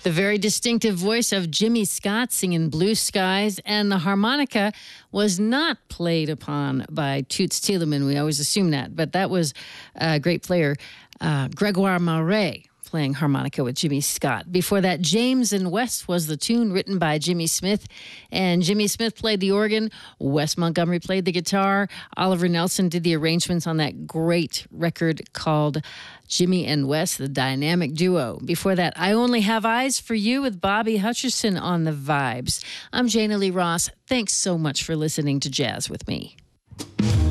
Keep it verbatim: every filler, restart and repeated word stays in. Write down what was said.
The very distinctive voice of Jimmy Scott singing Blue Skies, and the harmonica was not played upon by Toots Thielemans. We always assume that, but that was a great player, uh, Gregoire Mauret, playing harmonica with Jimmy Scott. Before that, James and West was the tune, written by Jimmy Smith. And Jimmy Smith played the organ. Wes Montgomery played the guitar. Oliver Nelson did the arrangements on that great record called Jimmy and Wes, the dynamic duo. Before that, I Only Have Eyes for You with Bobby Hutcherson on the vibes. I'm Jana Lee Ross. Thanks so much for listening to Jazz with Me.